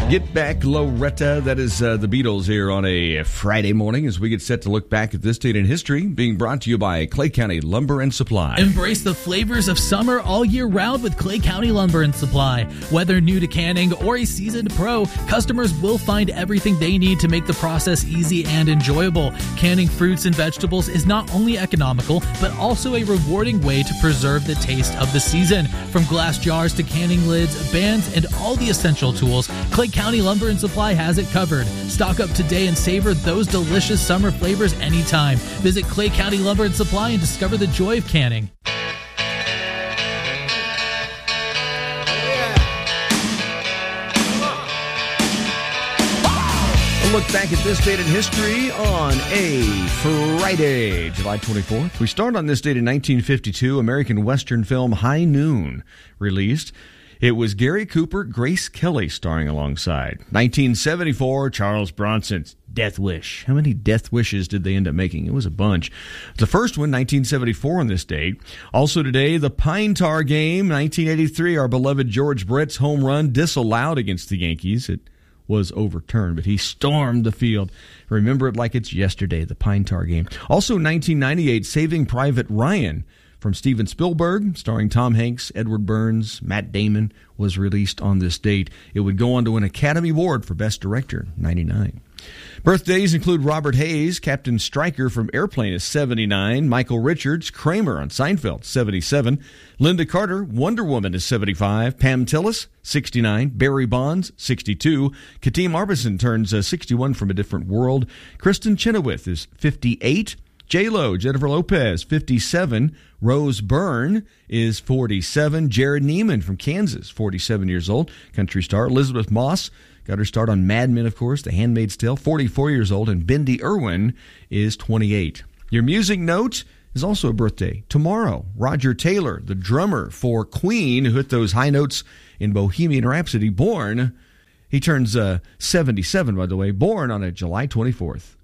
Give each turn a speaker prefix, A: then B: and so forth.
A: Get Back Loretta. That is the Beatles here on a Friday morning as we get set to look back at this date in history, being brought to you by Clay County Lumber and Supply.
B: Embrace the flavors of summer all year round with Clay County Lumber and Supply. Whether new to canning or a seasoned pro, customers will find everything they need to make the process easy and enjoyable. Canning fruits and vegetables is not only economical, but also a rewarding way to preserve the taste of the season. From glass jars to canning lids, bands, and all the essential tools, Clay County Lumber and Supply has it covered. Stock up today and savor those delicious summer flavors anytime. Visit Clay County Lumber and Supply and discover the joy of canning.
A: A look back at this date in history on a Friday, July 24th. We start on this date in 1952. American Western film High Noon released. It was Gary Cooper, Grace Kelly starring alongside. 1974, Charles Bronson's Death Wish. How many Death Wishes did they end up making? It was a bunch. The first one, 1974 on this date. Also today, the Pine Tar game, 1983, our beloved George Brett's home run disallowed against the Yankees. It was overturned, but he stormed the field. Remember it like it's yesterday, the Pine Tar game. Also 1998, Saving Private Ryan from Steven Spielberg, starring Tom Hanks, Edward Burns, Matt Damon, was released on this date. It would go on to win Academy Award for Best Director, 99. Birthdays include Robert Hayes, Captain Stryker from Airplane is 79, Michael Richards, Kramer on Seinfeld, 77, Linda Carter, Wonder Woman is 75, Pam Tillis, 69, Barry Bonds, 62, Katim Arbison turns 61 from A Different World, Kristen Chenoweth is 58, J-Lo, Jennifer Lopez, 57. Rose Byrne is 47. Jared Neiman from Kansas, 47 years old. Country star. Elizabeth Moss got her start on Mad Men, of course, The Handmaid's Tale, 44 years old. And Bindi Irwin is 28. Your music note is also a birthday. Tomorrow, Roger Taylor, the drummer for Queen, who hit those high notes in Bohemian Rhapsody, born. He turns 77, by the way, born on a July 24th.